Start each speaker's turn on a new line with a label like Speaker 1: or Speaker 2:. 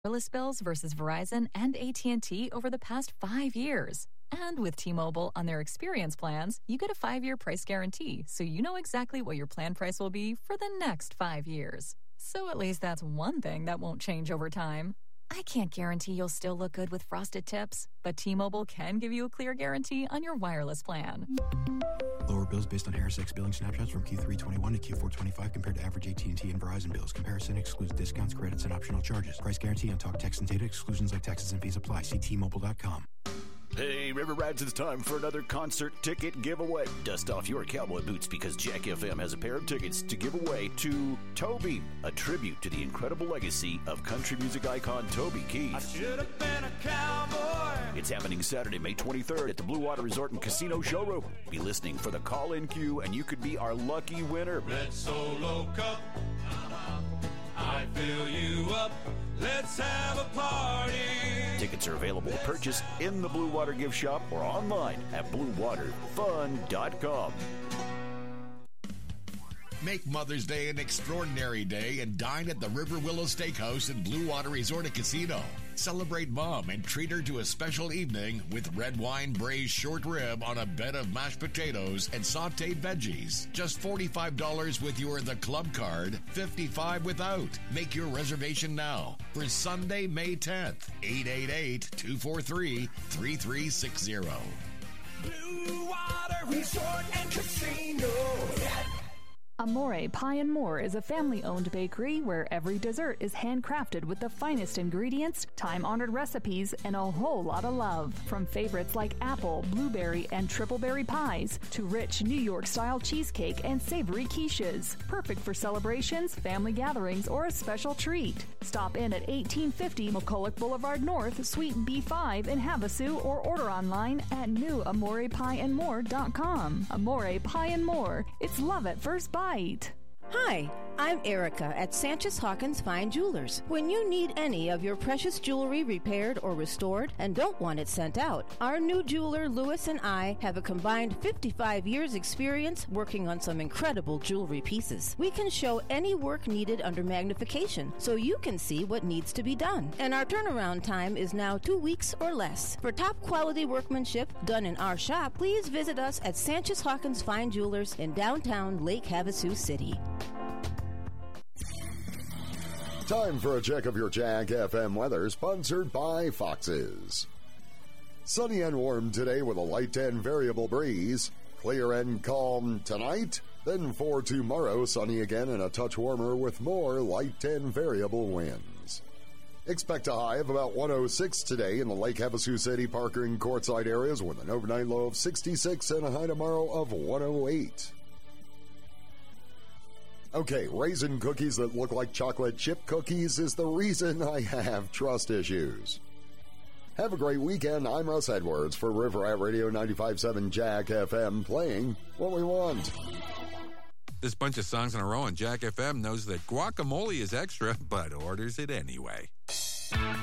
Speaker 1: wireless bills versus Verizon and AT&T over the past 5 years. And with T-Mobile on their experience plans, you get a 5-year price guarantee, so you know exactly what your plan price will be for the next 5 years. So at least that's one thing that won't change over time. I can't guarantee you'll still look good with frosted tips, but T-Mobile can give you a clear guarantee on your wireless plan.
Speaker 2: Lower bills based on ErisX billing snapshots from Q3 21 to Q4 25 compared to average AT&T and Verizon bills. Comparison excludes discounts, credits, and optional charges. Price guarantee on talk, text, and data. Exclusions like taxes and fees apply. See T-Mobile.com.
Speaker 3: Hey, River Rats, it's time for another concert ticket giveaway. Dust off your cowboy boots because Jack FM has a pair of tickets to give away to Toby, a tribute to the incredible legacy of country music icon Toby Keith.
Speaker 4: I should have been a cowboy.
Speaker 3: It's happening Saturday, May 23rd at the Blue Water Resort and Casino Showroom. Be listening for the call-in queue, and you could be our lucky winner.
Speaker 4: Red Solo Cup, I fill you up. Let's have a party.
Speaker 3: Tickets are available to purchase in the Blue Water gift shop or online at bluewaterfun.com.
Speaker 5: Make Mother's Day an extraordinary day and dine at the River Willow Steakhouse and Blue Water Resort and Casino. Celebrate Mom and treat her to a special evening with red wine braised short rib on a bed of mashed potatoes and sautéed veggies. Just $45 with your The Club card, $55 without. Make your reservation now for Sunday, May 10th, 888-243-3360.
Speaker 4: Blue Water Resort and Casino.
Speaker 6: Amore Pie & More is a family-owned bakery where every dessert is handcrafted with the finest ingredients, time-honored recipes, and a whole lot of love. From favorites like apple, blueberry, and triple berry pies to rich New York-style cheesecake and savory quiches. Perfect for celebrations, family gatherings, or a special treat. Stop in at 1850 McCulloch Boulevard North, Suite B5 in Havasu, or order online at newamorepieandmore.com. Amore Pie & More. It's love at first bite.
Speaker 7: Hi, I'm Erica at Sanchez Hawkins Fine Jewelers. When you need any of your precious jewelry repaired or restored and don't want it sent out, our new jeweler Louis and I have a combined 55 years experience working on some incredible jewelry pieces. We can show any work needed under magnification so you can see what needs to be done. And our turnaround time is now 2 weeks or less. For top quality workmanship done in our shop, please visit us at Sanchez Hawkins Fine Jewelers in downtown Lake Havasu City.
Speaker 8: Time for a check of your Jack FM weather, sponsored by Fox's. Sunny and warm today with a light and variable breeze. Clear and calm tonight. Then for tomorrow, sunny again and a touch warmer with more light and variable winds. Expect a high of about 106 today in the Lake Havasu City, Parker, and Quartzsite areas with an overnight low of 66 and a high tomorrow of 108. Okay, raisin cookies that look like chocolate chip cookies is the reason I have trust issues. Have a great weekend. I'm Russ Edwards for River Rat Radio 95.7 Jack FM, playing what we want.
Speaker 9: This bunch of songs in a row on Jack FM knows that guacamole is extra, but orders it anyway.